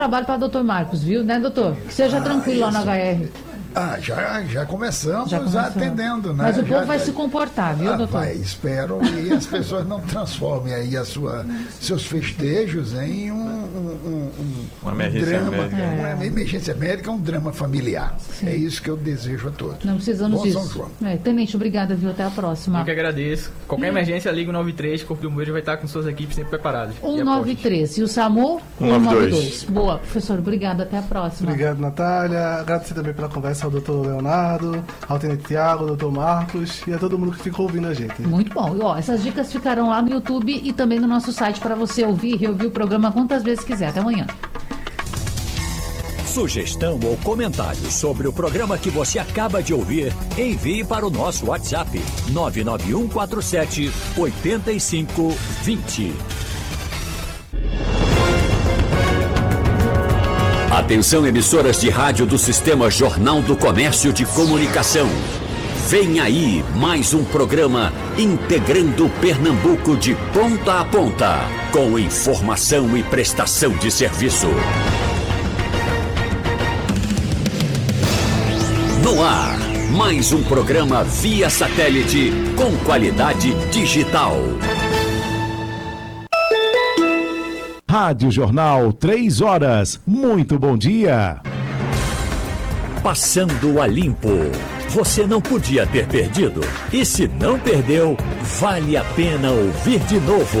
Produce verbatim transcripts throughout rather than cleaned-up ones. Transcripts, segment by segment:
trabalho para o doutor Marcos, viu, né, doutor? Seja ah, tranquilo lá no H R. Ah, já, já começamos já atendendo, né? Mas o povo já, vai já... se comportar, viu, ah, doutor? Vai, espero, e as pessoas não transformem aí a sua, seus festejos em um, um, um, uma um emergência drama, médica. É. Uma emergência médica, um drama familiar. Sim. É isso que eu desejo a todos. Não precisamos Bom disso. São João. É, Tenente, obrigada, viu? Até a próxima. Eu que agradeço. Qualquer hum. emergência, liga o nove três, Corpo de Bombeiros vai estar com suas equipes sempre preparadas. um nove três. E, e o SAMU? um nove dois. Boa, professor, obrigado. Até a próxima. Obrigado, Natália. Agradecer também pela conversa ao doutor Leonardo, ao Tenente Tiago, ao doutor Marcos e a todo mundo que ficou ouvindo a gente. Muito bom. E, ó, essas dicas ficarão lá no YouTube e também no nosso site para você ouvir e reouvir o programa quantas vezes quiser. Até amanhã. Sugestão ou comentário sobre o programa que você acaba de ouvir, envie para o nosso WhatsApp nove nove um quatro sete oito cinco dois zero. Atenção, emissoras de rádio do Sistema Jornal do Comércio de Comunicação. Vem aí mais um programa integrando Pernambuco de ponta a ponta, com informação e prestação de serviço. No ar, mais um programa via satélite com qualidade digital. Rádio Jornal, três horas. Muito bom dia. Passando a limpo. Você não podia ter perdido. E se não perdeu, vale a pena ouvir de novo.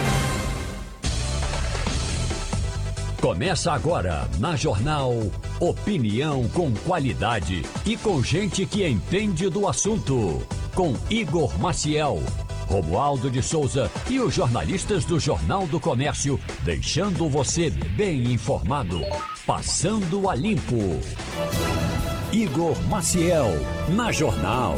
Começa agora na Jornal Opinião com qualidade e com gente que entende do assunto. Com Igor Maciel, Romualdo de Souza e os jornalistas do Jornal do Comércio, deixando você bem informado. Passando a limpo. Igor Maciel, na Jornal.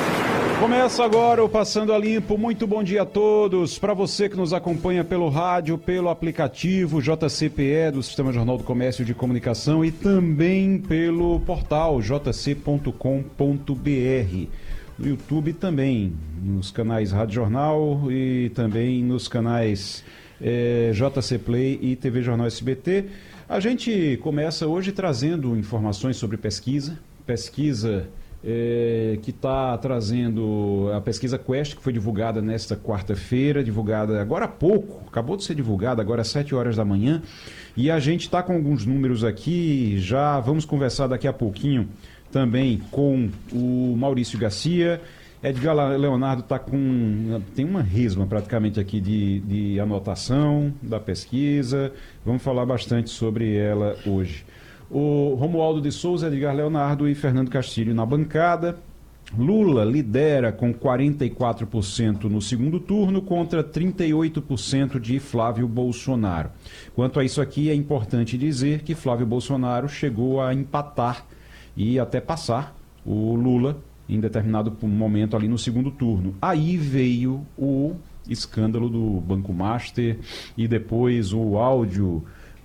Começa agora o Passando a Limpo. Muito bom dia a todos. Para você que nos acompanha pelo rádio, pelo aplicativo J C P E do Sistema Jornal do Comércio de Comunicação e também pelo portal j c ponto com ponto b r. No YouTube também, nos canais Rádio Jornal e também nos canais é, J C Play e T V Jornal S B T. A gente começa hoje trazendo informações sobre pesquisa, pesquisa é, que está trazendo a pesquisa Quest, que foi divulgada nesta quarta-feira, divulgada agora há pouco, acabou de ser divulgada agora às sete horas da manhã, e a gente está com alguns números aqui, já vamos conversar daqui a pouquinho também com o Maurício Garcia. Edgar Leonardo está com... tem uma resma praticamente aqui de, de anotação da pesquisa. Vamos falar bastante sobre ela hoje. O Romualdo de Souza, Edgar Leonardo e Fernando Castilho na bancada. Lula lidera com quarenta e quatro por cento no segundo turno contra trinta e oito por cento de Flávio Bolsonaro. Quanto a isso aqui, é importante dizer que Flávio Bolsonaro chegou a empatar e até passar o Lula em determinado momento ali no segundo turno. Aí veio o escândalo do Banco Master e depois o áudio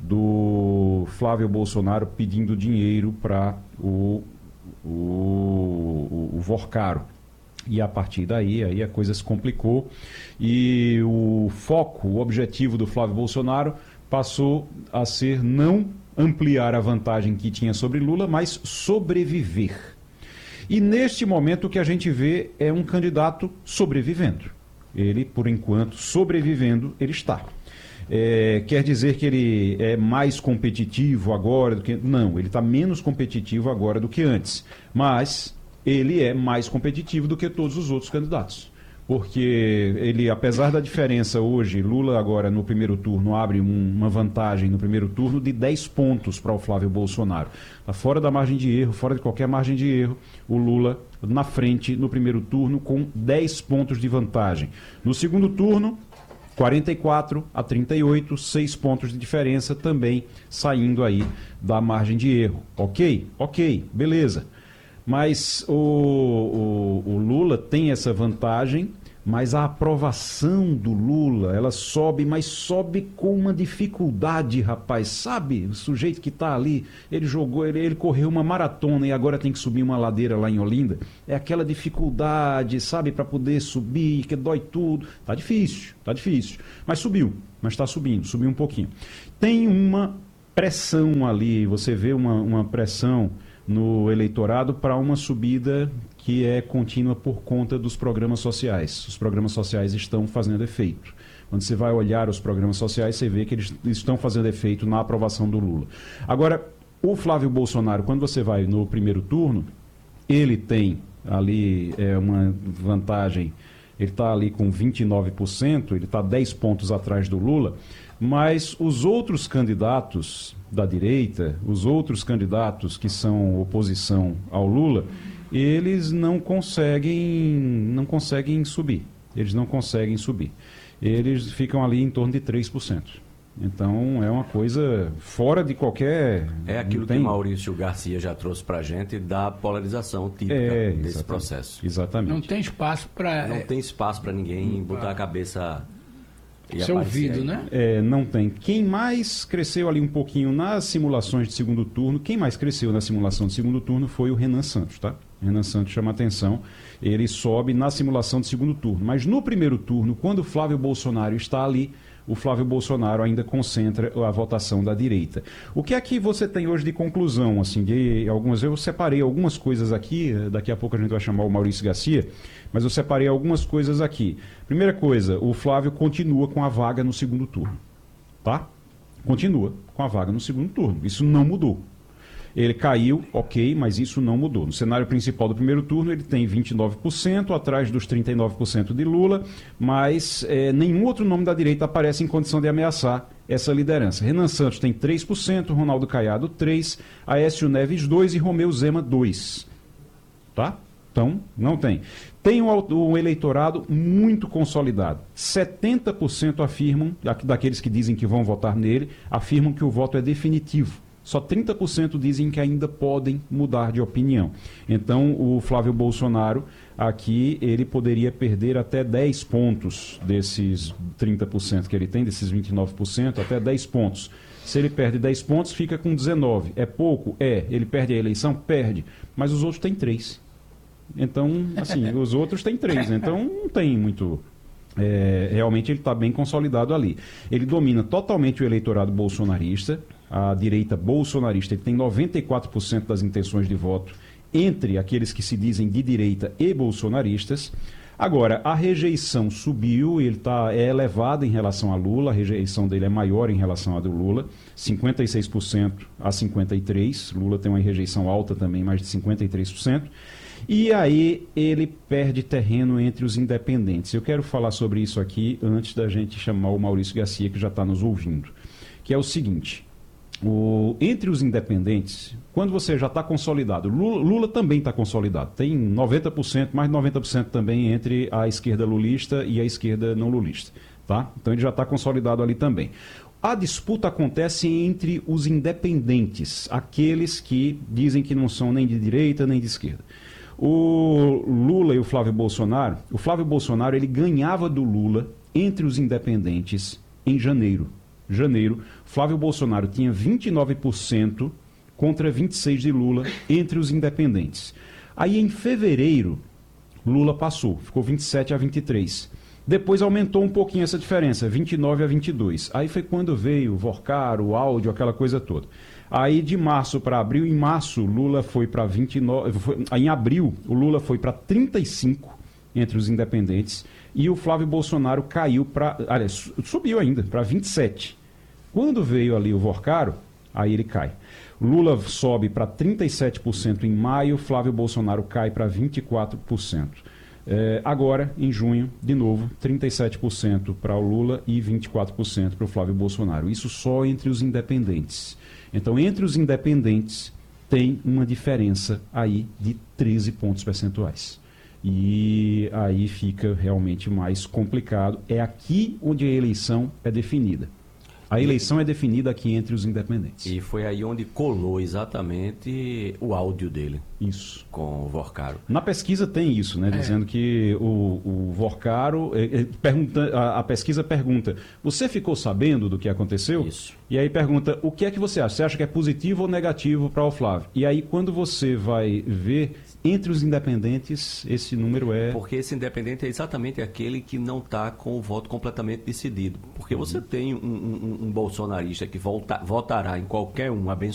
do Flávio Bolsonaro pedindo dinheiro para o, o, o, o Vorcaro. E a partir daí aí a coisa se complicou e o foco, o objetivo do Flávio Bolsonaro passou a ser não ampliar a vantagem que tinha sobre Lula, mas sobreviver. E neste momento o que a gente vê é um candidato sobrevivendo. Ele, por enquanto, sobrevivendo, ele está. É, quer dizer que ele é mais competitivo agora do que... Não, ele está menos competitivo agora do que antes. Mas ele é mais competitivo do que todos os outros candidatos. Porque ele, apesar da diferença hoje, Lula agora no primeiro turno abre um, uma vantagem no primeiro turno de dez pontos para o Flávio Bolsonaro. Está fora da margem de erro, fora de qualquer margem de erro, o Lula na frente no primeiro turno com dez pontos de vantagem. No segundo turno, quarenta e quatro a trinta e oito, seis pontos de diferença também saindo aí da margem de erro. Ok? Ok, beleza. Mas o, o, o Lula tem essa vantagem, mas a aprovação do Lula, ela sobe, mas sobe com uma dificuldade, rapaz. Sabe, o sujeito que está ali, ele jogou, ele, ele correu uma maratona e agora tem que subir uma ladeira lá em Olinda. É aquela dificuldade, sabe, para poder subir, que dói tudo. Tá difícil, tá difícil. Mas subiu, mas está subindo, subiu um pouquinho. Tem uma pressão ali, você vê uma, uma pressão no eleitorado para uma subida que é contínua por conta dos programas sociais. Os programas sociais estão fazendo efeito. Quando você vai olhar os programas sociais, você vê que eles estão fazendo efeito na aprovação do Lula. Agora, o Flávio Bolsonaro, quando você vai no primeiro turno, ele tem ali é, uma vantagem, ele está ali com vinte e nove por cento, ele está dez pontos atrás do Lula, mas os outros candidatos da direita, os outros candidatos que são oposição ao Lula, eles não conseguem, não conseguem subir. Eles não conseguem subir. Eles ficam ali em torno de três por cento. Então é uma coisa fora de qualquer... É aquilo tem... que o Maurício Garcia já trouxe para a gente da polarização típica é, desse exatamente, processo. Exatamente. Não tem espaço para... Não tem espaço para ninguém botar a cabeça e ser ouvido, aí. né? É, não tem. Quem mais cresceu ali um pouquinho nas simulações de segundo turno, quem mais cresceu na simulação de segundo turno foi o Renan Santos, tá? Renan Santos chama atenção, ele sobe na simulação de segundo turno. Mas no primeiro turno, quando o Flávio Bolsonaro está ali, o Flávio Bolsonaro ainda concentra a votação da direita. O que é que você tem hoje de conclusão? Assim, de algumas, eu separei algumas coisas aqui, daqui a pouco a gente vai chamar o Maurício Garcia, mas eu separei algumas coisas aqui. Primeira coisa, o Flávio continua com a vaga no segundo turno, tá? Continua com a vaga no segundo turno, isso não mudou. Ele caiu, ok, mas isso não mudou. No cenário principal do primeiro turno, ele tem vinte e nove por cento, atrás dos trinta e nove por cento de Lula, mas é, nenhum outro nome da direita aparece em condição de ameaçar essa liderança. Renan Santos tem três por cento, Ronaldo Caiado três por cento, Aécio Neves dois por cento e Romeu Zema dois por cento. Tá? Então, não tem. Tem um, um eleitorado muito consolidado. setenta por cento afirmam, daqueles que dizem que vão votar nele, afirmam que o voto é definitivo. Só trinta por cento dizem que ainda podem mudar de opinião. Então, o Flávio Bolsonaro, aqui, ele poderia perder até dez pontos desses trinta por cento que ele tem, desses vinte e nove por cento, até dez pontos. Se ele perde dez pontos, fica com dezenove. É pouco? É. Ele perde a eleição? Perde. Mas os outros têm três. Então, assim, os outros têm três. Então, não tem muito... É, realmente ele está bem consolidado ali. Ele domina totalmente o eleitorado bolsonarista, a direita bolsonarista, ele tem noventa e quatro por cento das intenções de voto entre aqueles que se dizem de direita e bolsonaristas. Agora, a rejeição subiu, ele tá, é elevada em relação a Lula, a rejeição dele é maior em relação à do Lula, cinquenta e seis por cento a cinquenta e três por cento, Lula tem uma rejeição alta também, mais de cinquenta e três por cento. E aí ele perde terreno entre os independentes. Eu quero falar sobre isso aqui antes da gente chamar o Maurício Garcia, que já está nos ouvindo. Que é o seguinte, o, entre os independentes, quando você já está consolidado, Lula, Lula também está consolidado, tem noventa por cento, mais de noventa por cento também entre a esquerda lulista e a esquerda não lulista. Tá? Então ele já está consolidado ali também. A disputa acontece entre os independentes, aqueles que dizem que não são nem de direita nem de esquerda. O Lula e o Flávio Bolsonaro, o Flávio Bolsonaro ele ganhava do Lula entre os independentes em janeiro. Janeiro, Flávio Bolsonaro tinha vinte e nove por cento contra vinte e seis por cento de Lula entre os independentes. Aí em fevereiro, Lula passou, ficou vinte e sete a vinte e três. Depois aumentou um pouquinho essa diferença, vinte e nove a vinte e dois. Aí foi quando veio o Vorcar, o áudio, aquela coisa toda. Aí de março para abril, em março Lula foi para vinte e nove, foi, em abril o Lula foi para trinta e cinco entre os independentes e o Flávio Bolsonaro caiu para, aliás, subiu ainda para vinte e sete. Quando veio ali o Vorcaro, aí ele cai. Lula sobe para trinta e sete por cento em maio, Flávio Bolsonaro cai para vinte e quatro por cento. É, agora, em junho, de novo, trinta e sete por cento para o Lula e vinte e quatro por cento para o Flávio Bolsonaro. Isso só entre os independentes. Então, entre os independentes, tem uma diferença aí de treze pontos percentuais. E aí fica realmente mais complicado. É aqui onde a eleição é definida. A eleição é definida aqui entre os independentes. E foi aí onde colou exatamente o áudio dele. Isso. Com o Vorcaro. Na pesquisa tem isso, né? É. Dizendo que o, o Vorcaro... É, é, pergunta, a, a pesquisa pergunta, você ficou sabendo do que aconteceu? Isso. E aí pergunta, o que é que você acha? Você acha que é positivo ou negativo para o Flávio? E aí quando você vai ver... Entre os independentes, esse número é... Porque esse independente é exatamente aquele que não está com o voto completamente decidido. Porque uhum. você tem um, um, um bolsonarista que volta, votará em qualquer um abençoado,